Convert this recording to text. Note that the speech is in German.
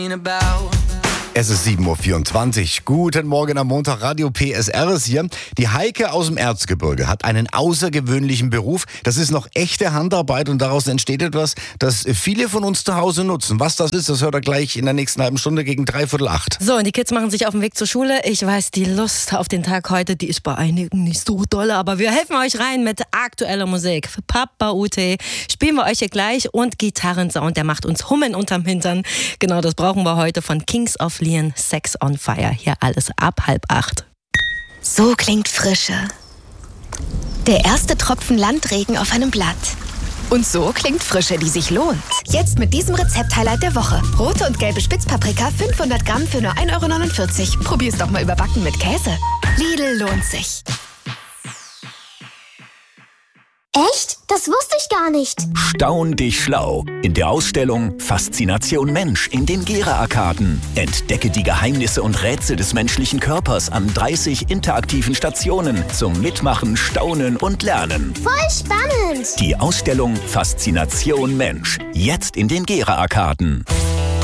Es ist 7.24 Uhr. Guten Morgen am Montag. Radio PSR ist hier. Die Heike aus dem Erzgebirge hat einen außergewöhnlichen Beruf. Das ist noch echte Handarbeit und daraus entsteht etwas, das viele von uns zu Hause nutzen. Was das ist, das hört ihr gleich in der nächsten halben Stunde gegen 7:45. So, und die Kids machen sich auf den Weg zur Schule. Ich weiß, die Lust auf den Tag heute, die ist bei einigen nicht so doll, aber wir helfen euch rein mit aktueller Musik. Für Papa Ute spielen wir euch hier gleich und Gitarrensound, der macht uns Hummeln unterm Hintern. Genau, das brauchen wir heute von Kings of Leon, Sex on Fire. Hier alles ab 7:30. So klingt Frische. Der erste Tropfen Landregen auf einem Blatt. Und so klingt Frische, die sich lohnt. Jetzt mit diesem Rezept-Highlight der Woche. Rote und gelbe Spitzpaprika, 500 Gramm für nur 1,49 €. Probier's doch mal überbacken mit Käse. Lidl lohnt sich. Echt? Das wusste ich gar nicht. Staun dich schlau. In der Ausstellung Faszination Mensch in den Gera-Arkaden. Entdecke die Geheimnisse und Rätsel des menschlichen Körpers an 30 interaktiven Stationen zum Mitmachen, Staunen und Lernen. Voll spannend. Die Ausstellung Faszination Mensch. Jetzt in den Gera-Arkaden.